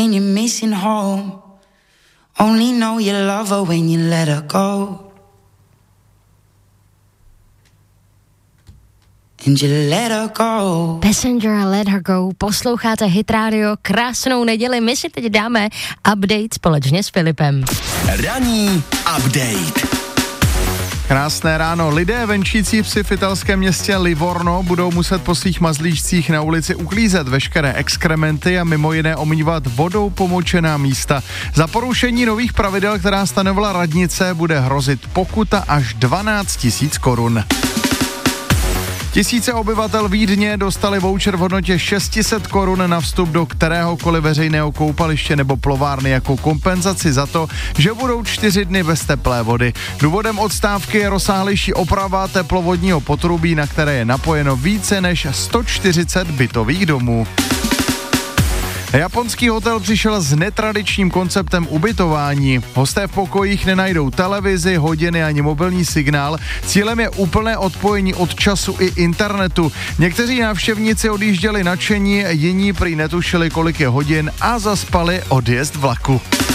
And you're missing home. Only know you love her when you let her go. And you let her go. Passenger, Let Her Go. Posloucháte Hit Radio, krásnou neděli. My si teď dáme update společně s Filipem. Ranní update. Krásné ráno. Lidé venčící psi v italském městě Livorno budou muset po svých mazlíčcích na ulici uklízet veškeré exkrementy a mimo jiné omývat vodou pomočená místa. Za porušení nových pravidel, která stanovila radnice, bude hrozit pokuta až 12 000 korun. Tisíce obyvatel Vídně dostali voucher v hodnotě 600 korun na vstup do kteréhokoliv veřejného koupaliště nebo plovárny jako kompenzaci za to, že budou 4 dny bez teplé vody. Důvodem odstávky je rozsáhlejší oprava teplovodního potrubí, na které je napojeno více než 140 bytových domů. Japonský hotel přišel s netradičním konceptem ubytování. Hosté v pokojích nenajdou televizi, hodiny ani mobilní signál. Cílem je úplné odpojení od času i internetu. Někteří návštěvníci odjížděli nadšení, jiní prý netušili, kolik je hodin a zaspali odjezd vlaku.